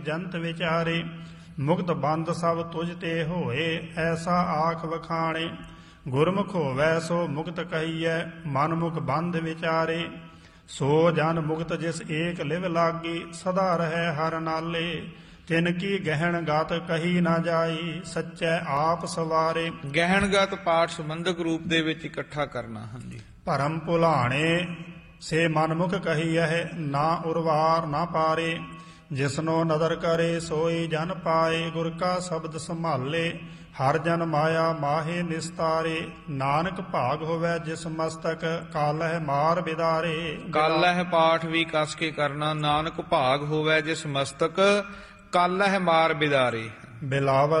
ਜੰਤ ਵਿਚਾਰੇ। ਮੁਕਤ ਬੰਦ ਸਭ ਤੁਝ ਤੇ ਹੋਏ, ਐਸਾ ਆਖ ਵਖਾਣੇ। ਗੁਰਮੁਖ ਹੋਵੈ ਸੋ ਮੁਕਤ ਕਹੀਐ, ਮਨ ਮੁਖ ਬੰਧ ਵਿਚਾਰੇ। ਸੋ ਜਨ ਮੁਕਤ ਜਿਸ ਏਕ ਲਿਵ ਲਾਗੀ, ਸਦਾ ਰਹੈ ਹਰ ਨਾਲੇ। ਤਿਨ ਕੀ ਗਹਿਣ ਗਤ ਕਹੀ ਨਾ ਜਾਈ, ਸੱਚੈ ਆਪ ਸਵਾਰੇ। ਗਹਿਣਗਤ ਪਾਠ ਸੰਬੰਧਕ ਰੂਪ ਦੇ ਵਿੱਚ ਇਕੱਠਾ ਕਰਨਾ। ਹਾਂਜੀ। ਭਰਮ ਭੁਲਾਣੇ ਸੇ ਮਨਮੁਖ ਕਹੀਐ, ਨਾ ਉਰਵਾਰ ਨਾ ਪਾਰੇ। ਜਿਸਨੋ ਨਦਰ ਕਰੇ ਸੋਈ ਜਨ ਪਾਏ, ਗੁਰ ਕਾ ਸ਼ਬਦ ਸੰਭਾਲੇ। ਹਰ ਜਨ ਮਾਇਆ ਮਾਹੇ ਨਿਸਤਾਰੇ, ਨਾਨਕ ਭਾਗ ਹੋਵੈ ਜਿਸ ਮਸਤਕ, ਕਾਲਹਿ ਮਾਰ ਬਿਦਾਰੇ। ਕਾਲਹਿ ਪਾਠ ਵੀ ਕਸ ਕੇ ਕਰਨਾ। ਨਾਨਕ ਭਾਗ ਹੋਵੈ ਜਿਸ ਮਸਤਕ, ਕਾਲਹਿ ਮਾਰ ਬਿਦਾਰੇ। ਬਿਲਾਵਲ